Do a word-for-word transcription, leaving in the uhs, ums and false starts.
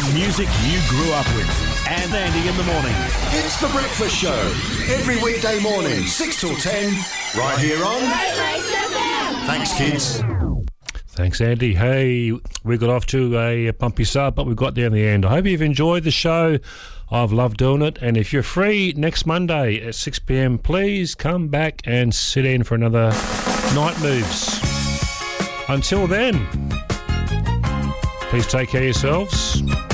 music you grew up with. And Andy in the morning. It's The Breakfast Show. Every weekday morning, six till ten, right here on... Thanks, kids. Thanks, Andy. Hey, we got off to a bumpy start, but we got there in the end. I hope you've enjoyed the show. I've loved doing it. And if you're free next Monday at six p.m, please come back and sit in for another Night Moves. Until then, please take care of yourselves.